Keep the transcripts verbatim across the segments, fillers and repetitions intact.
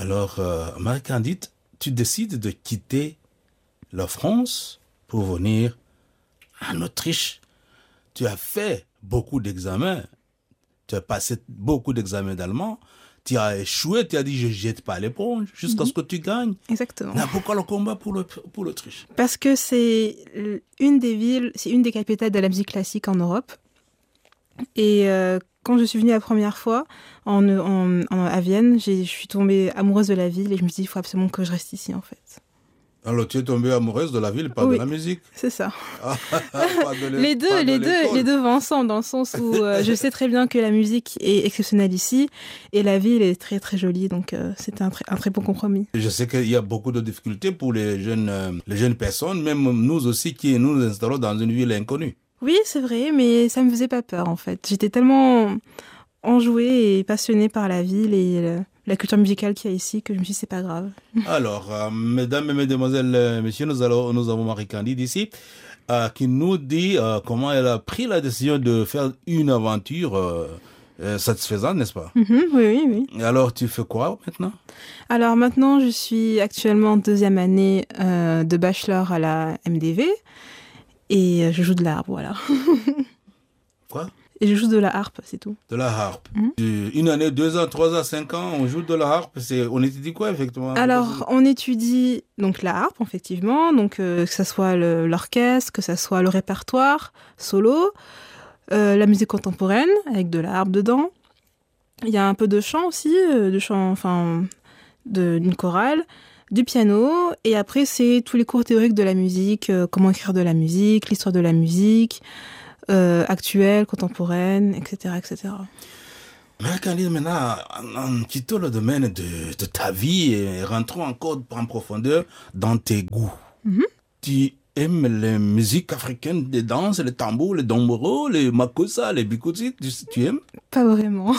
Alors, euh, Marie-Candide, tu décides de quitter la France pour venir en Autriche. Tu as fait beaucoup d'examens. Tu as passé beaucoup d'examens d'allemand. Tu as échoué, tu as dit je ne jette pas l'éponge jusqu'à mm-hmm. ce que tu gagnes. Exactement. Mais pourquoi le combat pour, le, pour l'Autriche? Parce que c'est une des villes, c'est une des capitales de la musique classique en Europe. Et euh, quand je suis venue la première fois en, en, en, à Vienne, j'ai, je suis tombée amoureuse de la ville et je me suis dit il faut absolument que je reste ici en fait. Alors tu es tombée amoureuse de la ville, pas oui, de la musique? C'est ça. Ah, pas de les deux, pas les de deux, les deux vont ensemble dans le sens où euh, je sais très bien que la musique est exceptionnelle ici et la ville est très très jolie, donc euh, c'était un très, un très bon compromis. Je sais qu'il y a beaucoup de difficultés pour les jeunes, euh, les jeunes personnes, même nous aussi qui nous installons dans une ville inconnue. Oui, c'est vrai, mais ça me faisait pas peur en fait. J'étais tellement enjouée et passionnée par la ville et euh, la culture musicale qu'il y a ici que je me suis dit c'est pas grave. Alors, euh, mesdames et mesdemoiselles, euh, messieurs, nous, allons, nous avons Marie-Candide ici euh, qui nous dit euh, comment elle a pris la décision de faire une aventure euh, euh, satisfaisante, n'est-ce pas? Mm-hmm, oui, oui, oui. Alors, tu fais quoi maintenant? Alors maintenant, je suis actuellement en deuxième année euh, de bachelor à la M D V et je joue de la harpe, voilà. Quoi? Et je joue de la harpe, c'est tout. De la harpe. Mmh. Une année, deux ans, trois ans, cinq ans, on joue de la harpe. C'est, on étudie quoi, effectivement? Alors, on étudie donc la harpe, effectivement, donc euh, que ce soit le, l'orchestre, que ce soit le répertoire solo, euh, la musique contemporaine avec de la harpe dedans. Il y a un peu de chant aussi, euh, de chant, enfin, de, d'une chorale, du piano, et après c'est tous les cours théoriques de la musique, euh, comment écrire de la musique, l'histoire de la musique. Euh, actuelle, contemporaine, et cetera, et cetera. Marie-Candide, maintenant, en, en quittant le domaine de, de ta vie et rentrons encore en profondeur dans tes goûts. Mm-hmm. Tu aimes les musiques africaines, les danses, les tambours, les domboro, les makossa, les bikoti, tu, tu aimes? Pas vraiment.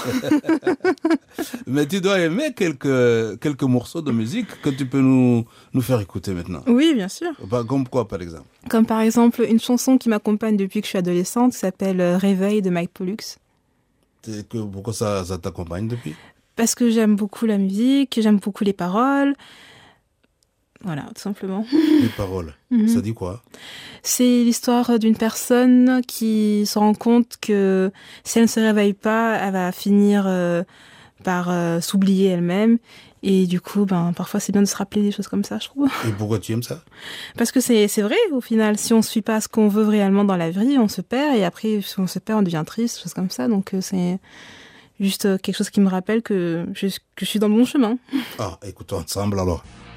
Mais tu dois aimer quelques, quelques morceaux de musique que tu peux nous, nous faire écouter maintenant. Oui, bien sûr. Comme quoi, par exemple? Comme par exemple une chanson qui m'accompagne depuis que je suis adolescente, qui s'appelle Réveil de Mike Pollux. Que, pourquoi ça, ça t'accompagne depuis? Parce que j'aime beaucoup la musique, j'aime beaucoup les paroles. Voilà, tout simplement. Les paroles, mm-hmm. Ça dit quoi? C'est l'histoire d'une personne qui se rend compte que si elle ne se réveille pas, elle va finir euh, par euh, s'oublier elle-même. Et du coup, ben, parfois, c'est bien de se rappeler des choses comme ça, je trouve. Et pourquoi tu aimes ça? Parce que c'est, c'est vrai, au final. Si on ne suit pas ce qu'on veut réellement dans la vie, on se perd. Et après, si on se perd, on devient triste, choses comme ça. Donc, euh, c'est juste quelque chose qui me rappelle que je, que je suis dans le bon chemin. Ah, écoutons ensemble alors.